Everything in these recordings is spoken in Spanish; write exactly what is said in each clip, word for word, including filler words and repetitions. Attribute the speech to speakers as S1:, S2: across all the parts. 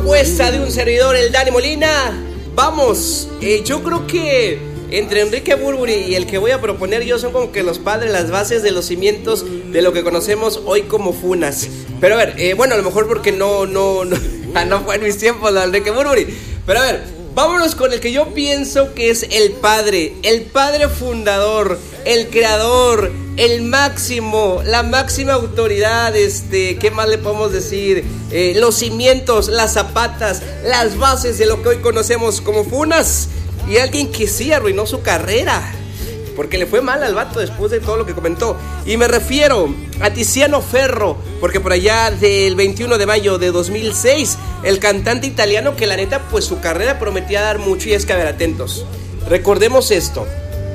S1: propuesta de un servidor, el Dani Molina. Vamos, eh, yo creo que entre Enrique Bunbury y el que voy a proponer yo son como que los padres, las bases de los cimientos de lo que conocemos hoy como funas. Pero a ver, eh, bueno, a lo mejor porque no, no, no, no fue en mis tiempos lo de Enrique Bunbury. Pero a ver, vámonos con el que yo pienso que es el padre, el padre fundador, el creador, el máximo, la máxima autoridad, este, ¿qué más le podemos decir? Eh, los cimientos, las zapatas, las bases de lo que hoy conocemos como funas. Y alguien que sí arruinó su carrera, porque le fue mal al vato después de todo lo que comentó. Y me refiero a Tiziano Ferro, porque por allá del veintiuno de mayo de dos mil seis, el cantante italiano que la neta pues su carrera prometía dar mucho. Y es que a ver, atentos, recordemos esto.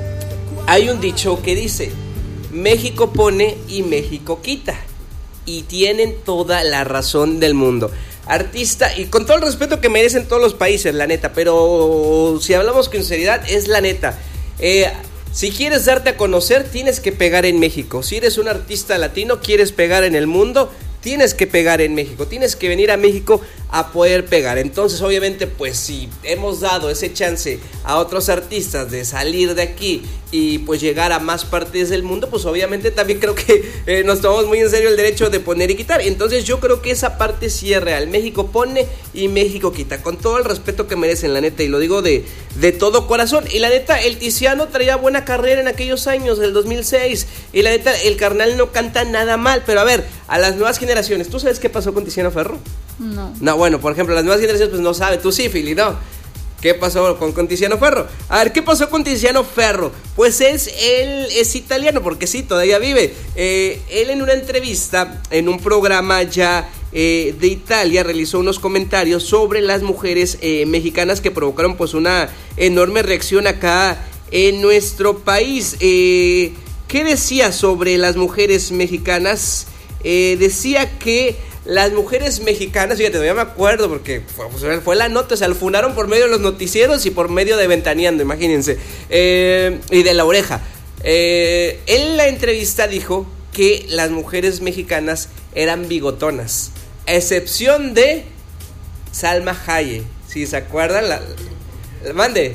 S1: Hay un dicho que dice: México pone y México quita. Y tienen toda la razón del mundo. Artista, y con todo el respeto que merecen todos los países, la neta, pero si hablamos con sinceridad, es la neta. Eh, si quieres darte a conocer, tienes que pegar en México. Si eres un artista latino, quieres pegar en el mundo, tienes que pegar en México. Tienes que venir a México a poder pegar. Entonces, obviamente, pues si hemos dado ese chance a otros artistas de salir de aquí y pues llegar a más partes del mundo, pues obviamente también creo que eh, nos tomamos muy en serio el derecho de poner y quitar. Entonces yo creo que esa parte sí es real. México pone y México quita, con todo el respeto que merecen, la neta, y lo digo de, de todo corazón. Y la neta, el Tiziano traía buena carrera en aquellos años, del dos mil seis, y la neta, el carnal no canta nada mal. Pero a ver, a las nuevas generaciones, ¿tú sabes qué pasó con Tiziano Ferro?
S2: No.
S1: No, bueno, por ejemplo, las nuevas generaciones pues no saben. Tú sí, Fili, ¿no? ¿Qué pasó con, con Tiziano Ferro? A ver, ¿qué pasó con Tiziano Ferro? Pues es, él es italiano, porque sí, todavía vive. Eh, él en una entrevista, en un programa ya eh, de Italia, realizó unos comentarios sobre las mujeres eh, mexicanas que provocaron pues una enorme reacción acá en nuestro país. Eh, ¿Qué decía sobre las mujeres mexicanas? Eh, decía que las mujeres mexicanas, fíjate, todavía me acuerdo porque fue, pues, fue la nota, o sea, lo funaron por medio de los noticieros y por medio de Ventaneando, imagínense, eh, y de La Oreja. Eh, en la entrevista dijo que las mujeres mexicanas eran bigotonas, a excepción de Salma Hayek, si se acuerdan, la, la mande,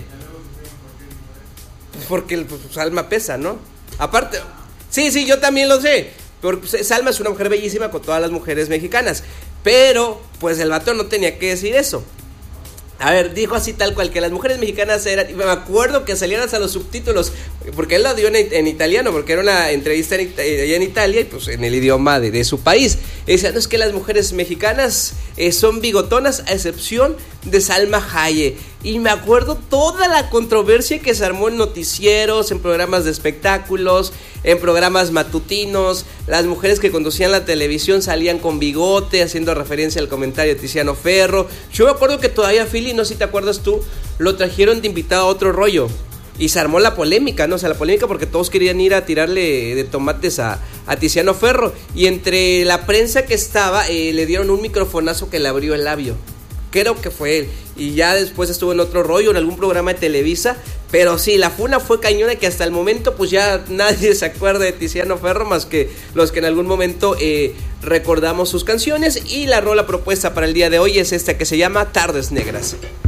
S1: pues porque pues, Salma pesa, ¿no? Aparte, sí, sí, yo también lo sé. Porque Salma es una mujer bellísima con todas las mujeres mexicanas, pero pues el vato no tenía que decir eso. A ver, dijo así tal cual, que las mujeres mexicanas eran, y me acuerdo que salían hasta los subtítulos, porque él lo dio en, en italiano, porque era una entrevista en, allá en Italia, y pues en el idioma de, de su país. Y decía, no, es que las mujeres mexicanas eh, son bigotonas, a excepción de Salma Hayek. Y me acuerdo toda la controversia que se armó en noticieros, en programas de espectáculos, en programas matutinos. Las mujeres que conducían la televisión salían con bigote, haciendo referencia al comentario de Tiziano Ferro. Yo me acuerdo que todavía, Philly, no sé si te acuerdas tú, lo trajeron de invitado a Otro Rollo. Y se armó la polémica, ¿no? O sea, la polémica porque todos querían ir a tirarle de tomates a, a Tiziano Ferro. Y entre la prensa que estaba, eh, le dieron un microfonazo que le abrió el labio. Creo que fue él. Y ya después estuvo en Otro Rollo, en algún programa de Televisa. Pero sí, la funa fue cañona, que hasta el momento pues ya nadie se acuerda de Tiziano Ferro, más que los que en algún momento eh, recordamos sus canciones. Y la rola propuesta para el día de hoy es esta, que se llama Tardes Negras.